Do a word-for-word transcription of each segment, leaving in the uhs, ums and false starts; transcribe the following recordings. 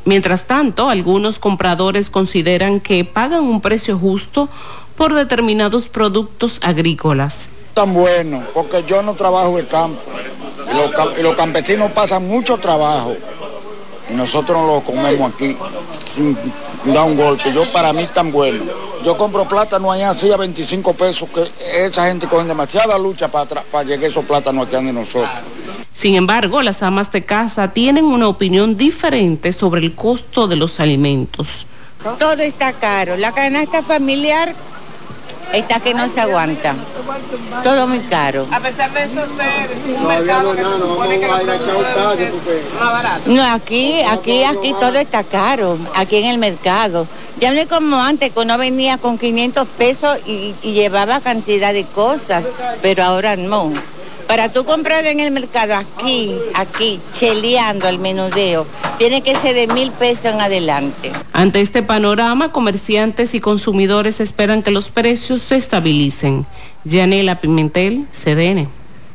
Mientras tanto, algunos compradores consideran que pagan un precio justo por determinados productos agrícolas. Tan bueno, porque yo no trabajo en el campo y los, y los campesinos pasan mucho trabajo y nosotros lo comemos aquí sin dar un golpe. Yo para mí tan bueno. Yo compro plátano allá así a veinticinco pesos, que esa gente coge demasiada lucha para, para llegar a esos plátanos aquí de nosotros. Sin embargo, las amas de casa tienen una opinión diferente sobre el costo de los alimentos. Todo está caro, la canasta familiar está que no se aguanta, todo muy caro. A pesar de esto ser un mercado que se supone que los productos son más baratos. No, aquí, aquí, aquí todo está caro, aquí en el mercado. Ya no es como antes, que uno venía con quinientos pesos y, y llevaba cantidad de cosas, pero ahora no. Para tú comprar en el mercado aquí, aquí, cheleando al menudeo, tiene que ser de mil pesos en adelante. Ante este panorama, comerciantes y consumidores esperan que los precios se estabilicen. Yanela Pimentel, C D N.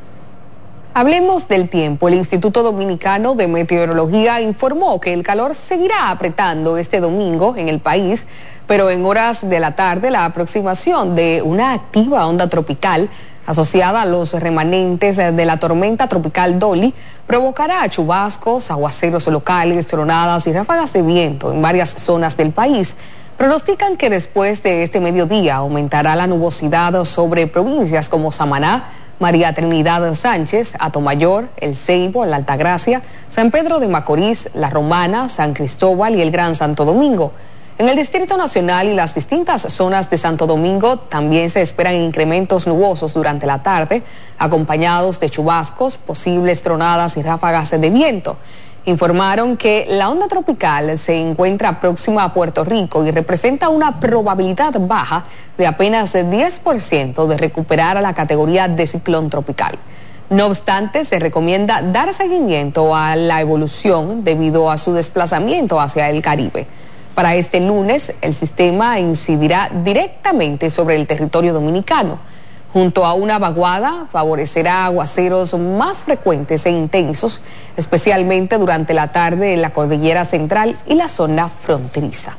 Hablemos del tiempo. El Instituto Dominicano de Meteorología informó que el calor seguirá apretando este domingo en el país, pero en horas de la tarde la aproximación de una activa onda tropical asociada a los remanentes de la tormenta tropical Dolly provocará chubascos, aguaceros locales, tronadas y ráfagas de viento en varias zonas del país. Pronostican que después de este mediodía aumentará la nubosidad sobre provincias como Samaná, María Trinidad Sánchez, Atomayor, El Ceibo, La Altagracia, San Pedro de Macorís, La Romana, San Cristóbal y el Gran Santo Domingo. En el Distrito Nacional y las distintas zonas de Santo Domingo también se esperan incrementos nubosos durante la tarde, acompañados de chubascos, posibles tronadas y ráfagas de viento. Informaron que la onda tropical se encuentra próxima a Puerto Rico y representa una probabilidad baja de apenas diez por ciento de recuperar a la categoría de ciclón tropical. No obstante, se recomienda dar seguimiento a la evolución debido a su desplazamiento hacia el Caribe. Para este lunes, el sistema incidirá directamente sobre el territorio dominicano. Junto a una vaguada, favorecerá aguaceros más frecuentes e intensos, especialmente durante la tarde en la cordillera central y la zona fronteriza.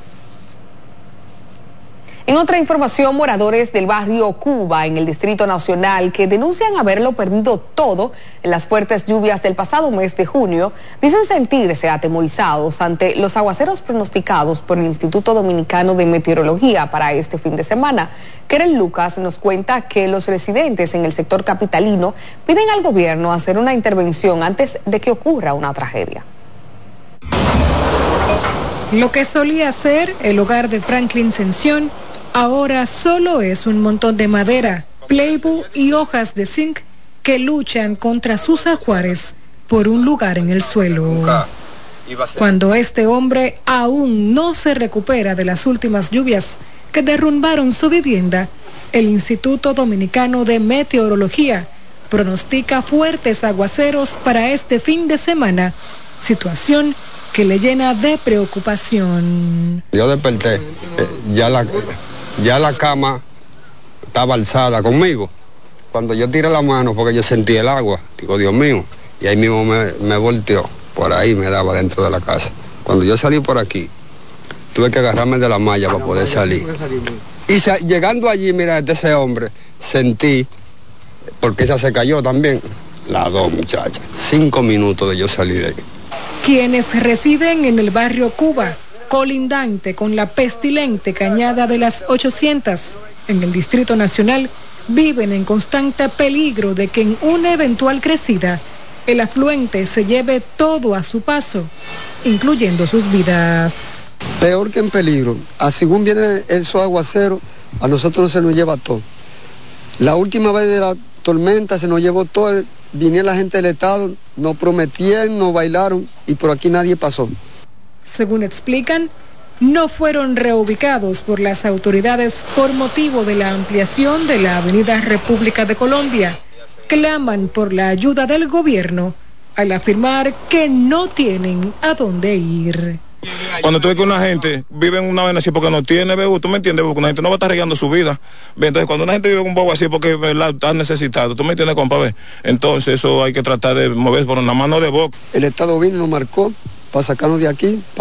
En otra información, moradores del barrio Cuba, en el Distrito Nacional, que denuncian haberlo perdido todo en las fuertes lluvias del pasado mes de junio, dicen sentirse atemorizados ante los aguaceros pronosticados por el Instituto Dominicano de Meteorología para este fin de semana. Keren Lucas nos cuenta que los residentes en el sector capitalino piden al gobierno hacer una intervención antes de que ocurra una tragedia. Lo que solía ser el hogar de Franklin Sención ahora solo es un montón de madera, pleibu y hojas de zinc que luchan contra sus ajuares por un lugar en el suelo. Cuando este hombre aún no se recupera de las últimas lluvias que derrumbaron su vivienda, el Instituto Dominicano de Meteorología pronostica fuertes aguaceros para este fin de semana, situación que le llena de preocupación. Yo desperté, eh, ya la... Ya la cama estaba alzada conmigo. Cuando yo tiré la mano, porque yo sentí el agua, digo, Dios mío, y ahí mismo me, me volteó, por ahí me daba dentro de la casa. Cuando yo salí por aquí, tuve que agarrarme de la malla para poder salir. Y sa llegando allí, mira, ese hombre, sentí, porque esa se cayó también, las dos muchachas. Cinco minutos de yo salir de ahí. Quienes residen en el barrio Cuba, colindante con la pestilente Cañada de las ochocientas, en el Distrito Nacional, viven en constante peligro de que en una eventual crecida, el afluente se lleve todo a su paso, incluyendo sus vidas. Peor que en peligro, a según viene esos aguaceros, a nosotros se nos lleva todo. La última vez de la tormenta se nos llevó todo, vinieron la gente del Estado, nos prometían, nos bailaron y por aquí nadie pasó. Según explican, no fueron reubicados por las autoridades por motivo de la ampliación de la Avenida República de Colombia. Claman por la ayuda del gobierno al afirmar que no tienen a dónde ir. Cuando tú ves que una gente vive en una vaina así porque no tiene, ¿ve? ¿Tú me entiendes? Porque una gente no va a estar regando su vida. ¿Ve? Entonces, cuando una gente vive un poco así porque, ¿verdad?, está necesitado, ¿tú me entiendes, compa? ¿Ve? Entonces, eso hay que tratar de mover por una mano de boca. El Estado vino y nos marcó para sacarnos de aquí.